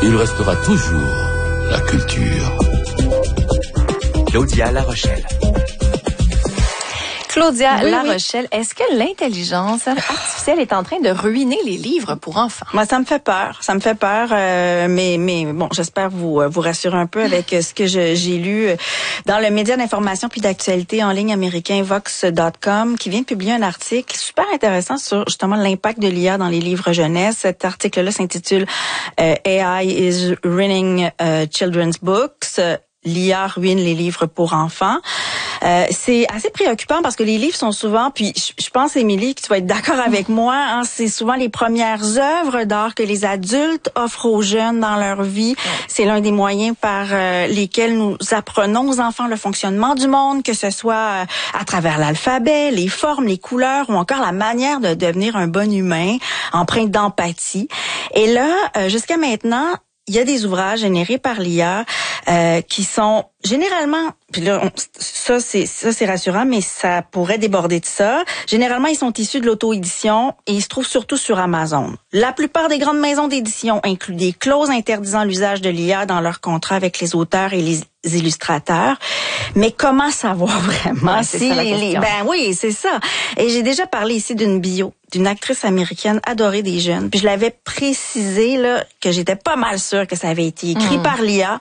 il restera toujours la culture. Claudia La Rochelle. Claudia La Rochelle, est-ce que l'intelligence artificielle est en train de ruiner les livres pour enfants? Moi, ça me fait peur. Ça me fait peur, mais bon, j'espère vous rassurer un peu avec ce que j'ai lu dans le média d'information puis d'actualité en ligne américain Vox.com, qui vient de publier un article super intéressant sur justement l'impact de l'IA dans les livres jeunesse. Cet article-là s'intitule AI is ruining children's books. L'IA ruine les livres pour enfants. C'est assez préoccupant parce que les livres sont souvent, puis je pense, Émilie, que tu vas être d'accord avec moi, hein, c'est souvent les premières œuvres d'art que les adultes offrent aux jeunes dans leur vie. C'est l'un des moyens par lesquels nous apprenons aux enfants le fonctionnement du monde, que ce soit à travers l'alphabet, les formes, les couleurs ou encore la manière de devenir un bon humain, empreint d'empathie. Et là, jusqu'à maintenant, il y a des ouvrages générés par l'IA qui sont généralement, puis là, ça c'est rassurant, mais ça pourrait déborder de ça. Généralement, ils sont issus de l'auto-édition et ils se trouvent surtout sur Amazon. La plupart des grandes maisons d'édition incluent des clauses interdisant l'usage de l'IA dans leurs contrats avec les auteurs et les illustrateurs. Mais comment savoir vraiment si ben oui, c'est ça. Et j'ai déjà parlé ici d'une bio d'une actrice américaine adorée des jeunes. Puis je l'avais précisé là que j'étais pas mal sûre que ça avait été écrit par l'IA.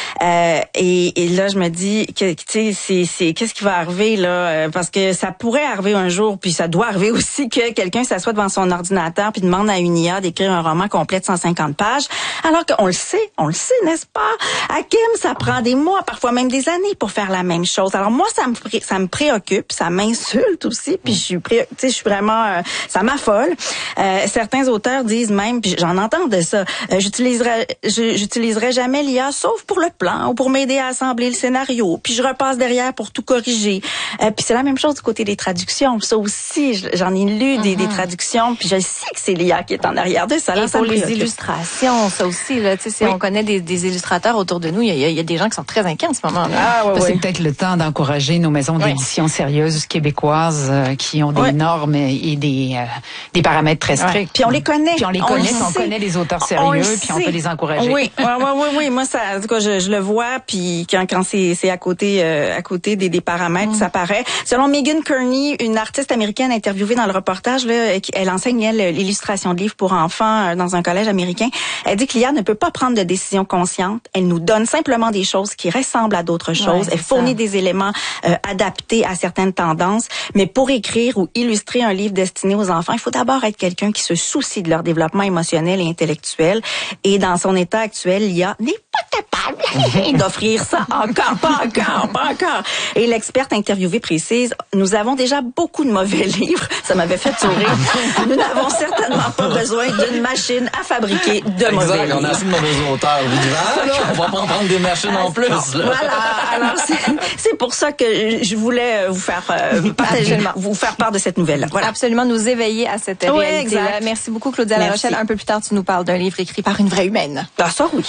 Et là, je me dis que tu sais, c'est qu'est-ce qui va arriver là, parce que ça pourrait arriver un jour, puis ça doit arriver aussi que quelqu'un s'assoit devant son ordinateur puis demande à une IA d'écrire un roman complet de 150 pages, alors qu'on le sait, n'est-ce pas? Hakim, ça prend des mois, parfois même des années pour faire la même chose. Alors moi, ça me préoccupe, ça m'insulte aussi, puis je suis vraiment, ça m'affole. Certains auteurs disent même, puis j'en entends de ça, j'utiliserai jamais l'IA sauf pour le plan ou pour m'aider à assembler le scénario, puis je repasse derrière pour tout corriger. Puis c'est la même chose du côté des traductions. Ça aussi, j'en ai lu des traductions, puis je sais que c'est l'IA qui est en arrière de ça. Et pour les illustrations, ça aussi, là, tu sais, on connaît des illustrateurs autour de nous, il y a des gens qui sont très inquiets en ce moment. C'est peut-être le temps d'encourager nos maisons d'édition sérieuses québécoises qui ont des normes et des paramètres très stricts. Puis on les connaît. On connaît les auteurs sérieux, puis on peut les encourager. Oui. Moi, ça, en tout cas, je le vois, puis quand c'est à côté des paramètres, ça paraît. Selon Megan Kearney, une artiste américaine interviewée dans le reportage, là, elle enseigne l'illustration de livres pour enfants dans un collège américain. Elle dit que l'IA ne peut pas prendre de décisions conscientes. Elle nous donne simplement des choses qui ressemblent à d'autres choses. Elle fournit des éléments adaptés à certaines tendances. Mais pour écrire ou illustrer un livre destiné aux enfants, il faut d'abord être quelqu'un qui se soucie de leur développement émotionnel et intellectuel. Et dans son état actuel, l'IA n'est pas capable d'offrir ça pas encore. Et l'experte interviewée précise, nous avons déjà beaucoup de mauvais livres. Ça m'avait fait sourire. Nous n'avons certainement pas besoin d'une machine à fabriquer de mauvais livres. On a assez de mauvais auteurs vivants, on va pas en prendre des machines en plus. Là. Voilà. Alors, c'est pour ça que je voulais vous faire part de cette nouvelle-là. Voilà. Absolument, nous éveiller à cette réalité-là. Merci beaucoup, Claudia La Rochelle. Un peu plus tard, tu nous parles d'un livre écrit par une vraie humaine. Ça, oui.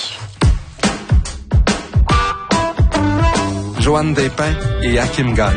Joanne Despins et Hakim Gagnon.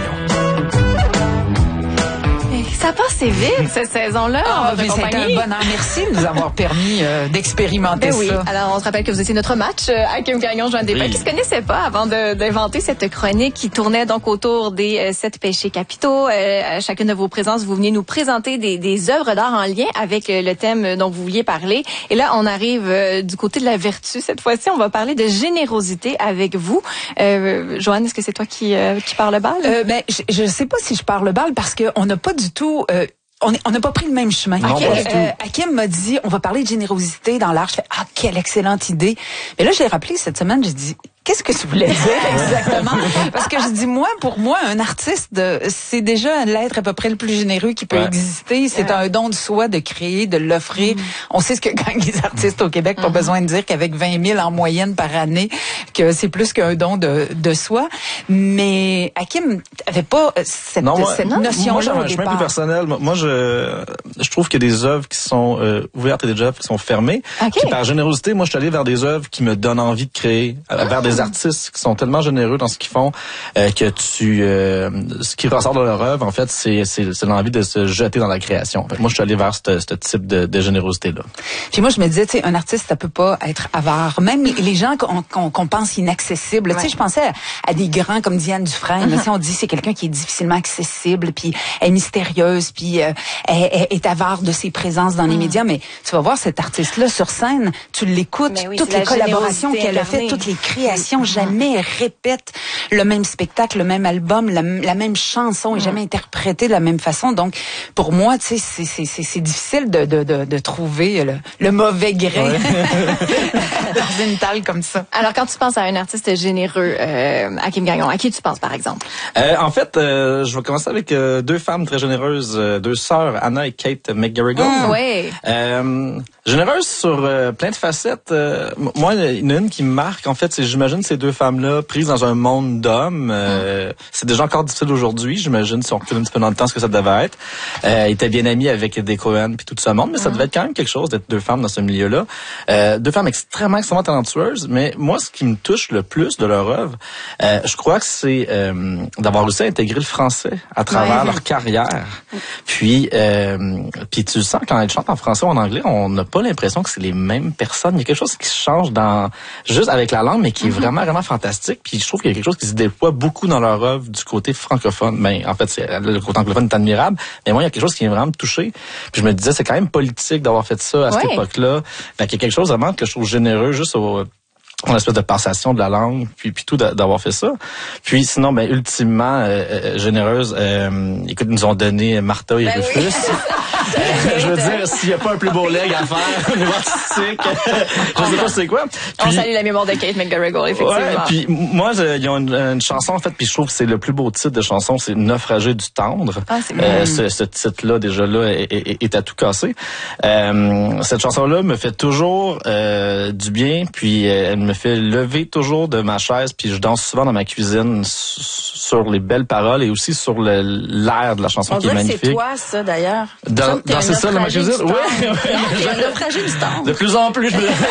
Ça passe vite, cette saison-là. C'était un bonheur. Merci de nous avoir permis d'expérimenter ça. Alors, on se rappelle que vous étiez notre match, Hakim Gagnon, Joanne Despins, qui se connaissait pas avant d'inventer cette chronique qui tournait donc autour des 7 péchés capitaux. À chacune de vos présences, vous veniez nous présenter des œuvres d'art en lien avec le thème dont vous vouliez parler. Et là, on arrive du côté de la vertu. Cette fois-ci, on va parler de générosité avec vous. Joanne, est-ce que c'est toi qui parle le bal? Je sais pas si je parle le bal parce qu'on n'a pas du tout... on n'a pas pris le même chemin. Hakim m'a dit, on va parler de générosité dans l'art. Je fais, quelle excellente idée. Mais là, je l'ai rappelé cette semaine, j'ai dit, qu'est-ce que tu voulais dire exactement? Parce que je dis, pour moi, un artiste, c'est déjà l'être à peu près le plus généreux qui peut exister. C'est un don de soi, de créer, de l'offrir. On sait ce que gagnent les artistes au Québec. Pas besoin de dire qu'avec 20 000 en moyenne par année, que c'est plus qu'un don de soi. Mais Hakim avait pas cette notion-là au départ. Moi, j'ai un chemin plus personnel. Moi, je trouve qu'il y a des œuvres qui sont ouvertes et des œuvres qui sont fermées. Puis par générosité, moi, je suis allé vers des œuvres qui me donnent envie de créer, vers des des artistes qui sont tellement généreux dans ce qu'ils font que ce qui ressort de leur œuvre, en fait, c'est l'envie de se jeter dans la création. Moi, je suis allé vers ce type de générosité-là. Puis moi, je me disais, tu sais, un artiste, ça peut pas être avare. Même les gens qu'on pense inaccessibles. Tu sais, je pensais à des grands comme Diane Dufresne. On dit c'est quelqu'un qui est difficilement accessible, puis elle est mystérieuse, puis elle est avare de ses présences dans les médias. Mais tu vas voir cet artiste-là sur scène, tu l'écoutes, toutes les collaborations qu'elle a faites, toutes les créations, jamais elle répète le même spectacle, le même album, la même chanson, et jamais interprétée de la même façon. Donc, pour moi, tu sais, c'est difficile de trouver le mauvais gré dans une talle comme ça. Alors, quand tu penses à un artiste généreux, Hakim Gagnon, à qui tu penses, par exemple? En fait, je vais commencer avec deux femmes très généreuses, deux sœurs, Anna et Kate McGarrigle. Oui. Généreuses sur plein de facettes. Moi, il y en a une qui me marque, en fait, c'est, j'imagine, ces deux femmes-là prises dans un monde d'hommes. C'est déjà encore difficile aujourd'hui, j'imagine, si on recule un petit peu dans le temps, ce que ça devait être. Ils étaient bien amis avec des Cohen puis tout ce monde, mais ça devait être quand même quelque chose d'être deux femmes dans ce milieu-là. Deux femmes extrêmement talentueuses, mais moi, ce qui me touche le plus de leur œuvre, je crois que c'est d'avoir réussi à intégrer le français à travers leur carrière. Puis tu le sens, quand elles chantent en français ou en anglais, on n'a pas l'impression que c'est les mêmes personnes. Il y a quelque chose qui change juste avec la langue, mais qui est vraiment, vraiment fantastique. Puis je trouve qu'il y a quelque chose qui se déploie beaucoup dans leur œuvre du côté francophone. Ben, en fait, le côté anglophone est admirable, mais moi, il y a quelque chose qui est vraiment me touché. Puis je me disais, c'est quand même politique d'avoir fait ça à cette époque-là. Fait qu'il y a quelque chose vraiment que je trouve généreux juste en espèce de passation de la langue, puis tout d'avoir fait ça. Puis sinon, ben ultimement généreuse, écoute, ils nous ont donné Martha et Rufus. Je veux dire, s'il n'y a pas un plus beau leg à faire au niveau artistique, je sais pas c'est quoi. Puis, on salue la mémoire de Kate McGarrigle, effectivement. Ouais, puis moi, ils ont une chanson, en fait, puis je trouve que c'est le plus beau titre de chanson, c'est Naufragé du tendre. Ah, c'est bien. Ce titre-là, déjà là, est à tout casser. Cette chanson-là me fait toujours du bien, puis elle me fait lever toujours de ma chaise, puis je danse souvent dans ma cuisine sur les belles paroles et aussi sur l'air de la chanson qui est magnifique. C'est toi, ça, d'ailleurs. C'est ça, dans ma cuisine? Oui. Un naufragé du temps. De plus en plus,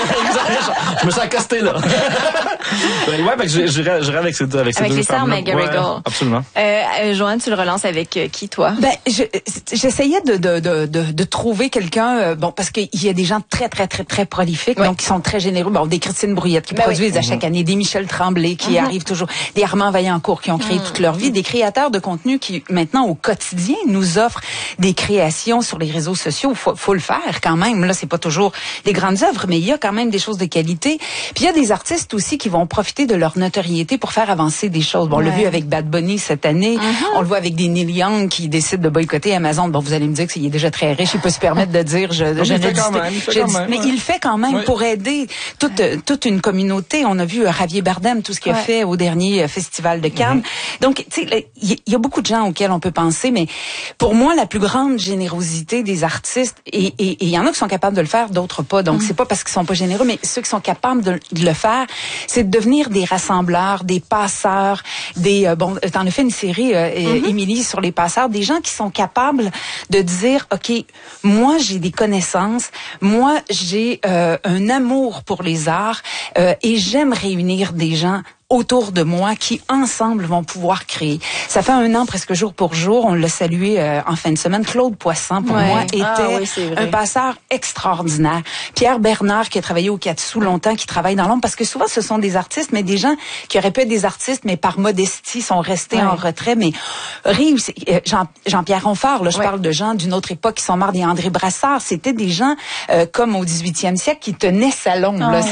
je me suis accosté là. Ouais, j'irai avec ces deux femmes. Avec les sœurs McGarrigle. Ouais, absolument. Joanne, tu le relances avec qui, toi? Ben, j'essayais de trouver quelqu'un, parce qu'il y a des gens très, très, très, très prolifiques, donc qui sont très généreux. Bon, des Christine Brouillette qui produisent à chaque année, des Michel Tremblay qui arrivent toujours, des Armand Vaillancourt qui ont créé toute leur vie, des créateurs de contenu qui, maintenant, au quotidien, nous offrent des créations sur les réseaux sociaux. Faut le faire quand même. Là, c'est pas toujours des grandes œuvres, mais il y a quand même des choses de qualité. Puis il y a des artistes aussi qui vont profiter de leur notoriété pour faire avancer des choses. Bon, on l'a vu avec Bad Bunny cette année. On le voit avec des Neil Young qui décident de boycotter Amazon. Bon, vous allez me dire qu'il est déjà très riche. Il peut se permettre de dire mais il le fait quand même pour aider toute une communauté. On a vu Javier Bardem, tout ce qu'il a fait au dernier festival de Cannes. Donc, tu sais, il y a beaucoup de gens auxquels on peut penser, mais pour moi, la plus grande générosité des artistes, et il y en a qui sont capables de le faire, d'autres pas. Donc, c'est pas parce qu'ils sont pas généreux, mais ceux qui sont capables de le faire, c'est de devenir des rassembleurs, des passeurs, t'en as fait une série, Émilie, sur les passeurs, des gens qui sont capables de dire, OK, moi, j'ai des connaissances, moi, j'ai un amour pour les arts, et j'aime réunir des gens autour de moi qui, ensemble, vont pouvoir créer. Ça fait 1 an, presque jour pour jour, on l'a salué en fin de semaine. Claude Poisson, pour moi, était un passeur extraordinaire. Pierre Bernard, qui a travaillé au Quat'Sous longtemps, qui travaille dans l'ombre, parce que souvent, ce sont des artistes, mais des gens qui auraient pu être des artistes, mais par modestie, sont restés en retrait, mais réussi. Jean-Pierre Ronfort, là, je parle de gens d'une autre époque qui sont morts, des André Brassard, c'était des gens comme au 18e siècle qui tenaient salon. Là.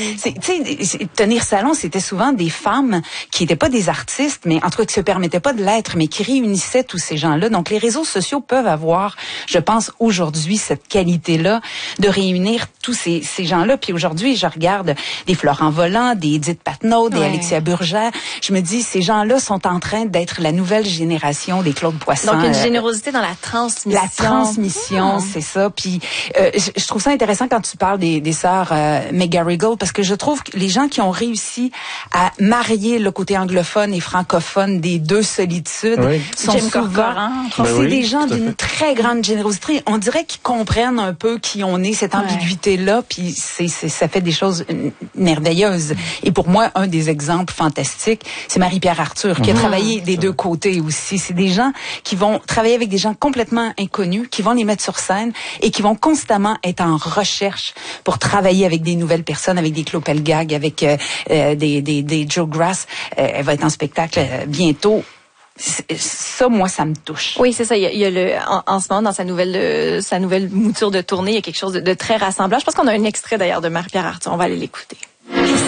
Tenir salon, c'était souvent des femmes qui n'étaient pas des artistes, mais en tout cas qui se permettaient pas de l'être, mais qui réunissaient tous ces gens-là. Donc les réseaux sociaux peuvent avoir, je pense, aujourd'hui cette qualité-là de réunir tous ces gens-là. Puis aujourd'hui, je regarde des Florent Volant, des Edith Patnaud, des Alexia Burgère. Je me dis, ces gens-là sont en train d'être la nouvelle génération des Claude Poisson. Donc une générosité dans la transmission. La transmission, c'est ça. Puis je trouve ça intéressant quand tu parles des sœurs McGarrigle, parce que je trouve que les gens qui ont réussi à marier le côté anglophone et francophone des deux solitudes. Oui. Sont Jim souvent, Corcoran, c'est des gens tout à d'une fait. très grande générosité. On dirait qu'ils comprennent un peu qui on est, cette ambiguïté-là, puis ça fait des choses merveilleuses. Et pour moi, un des exemples fantastiques, c'est Marie-Pierre Arthur, qui a travaillé des deux côtés aussi. C'est des gens qui vont travailler avec des gens complètement inconnus, qui vont les mettre sur scène et qui vont constamment être en recherche pour travailler avec des nouvelles personnes, avec des Claude Pelgag, avec des Joe Grass. Elle va être en spectacle bientôt. Ça, moi, ça me touche. Oui, c'est ça. Il y a en ce moment, dans sa nouvelle mouture de tournée, il y a quelque chose de très rassemblant. Je pense qu'on a un extrait d'ailleurs de Marie-Pierre Arthur. On va aller l'écouter.